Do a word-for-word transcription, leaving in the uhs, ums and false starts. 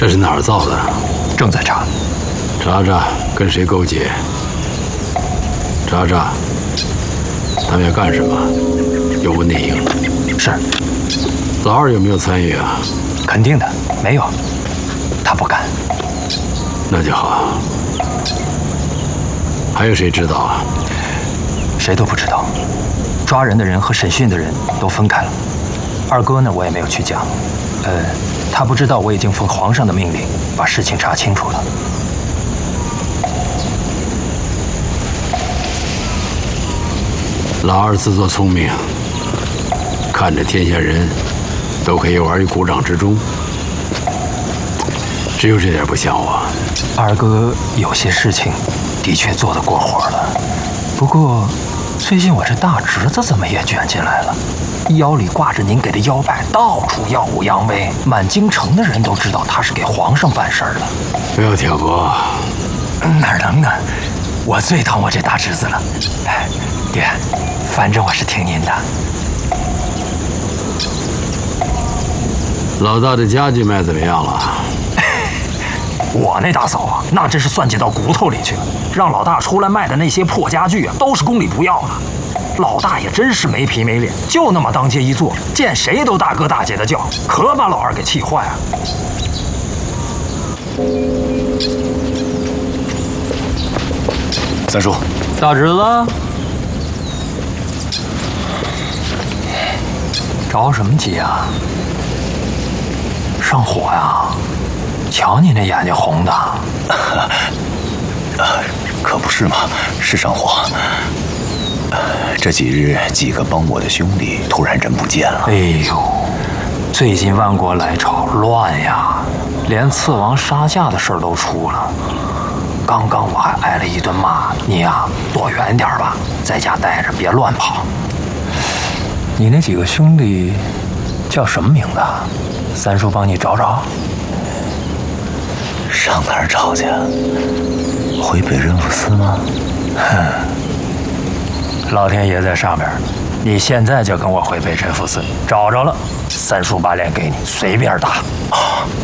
这是哪儿造的？ 正在查。 查查跟谁勾结？查查他们要干什么？有无内应？ 是。 老二有没有参与啊？ 肯定的，没有，他不敢。 那就好。还有谁知道啊？ 谁都不知道。抓人的人和审讯的人都分开了。二哥呢，我也没有去讲。呃，他不知道我已经奉皇上的命令把事情查清楚了。 老二自作聪明，看着天下人都可以玩于股掌之中，只有这点不像我。 二哥有些事情的确做得过火了，不过最近我这大侄子怎么也卷进来了？腰里挂着您给的腰牌，到处耀武扬威，满京城的人都知道他是给皇上办事儿的。 不要挑拨。 哪能呢？我最疼我这大侄子了。爹，反正我是听您的。 老大的家具卖怎么样了？ 我那大嫂啊，那真是算计到骨头里去了。让老大出来卖的那些破家具啊，都是宫里不要的。老大也真是没皮没脸，就那么当街一坐，见谁都大哥大姐的叫，可把老二给气坏了。 三叔， 大侄子，着什么急啊？上火呀？瞧你那眼睛红的。 可不是嘛，是上火。这几日几个帮我的兄弟突然人不见了。 哎呦，最近万国来朝乱呀，连刺王杀驾的事儿都出了。刚刚我还挨了一顿骂，你呀躲远点吧，在家待着别乱跑。你那几个兄弟叫什么名字？三叔帮你找找。 上哪儿找去？回北任府司吗？ 哼，老天爷在上边，你现在就跟我回北镇抚司，找着了，三叔把脸给你，随便打。 啊，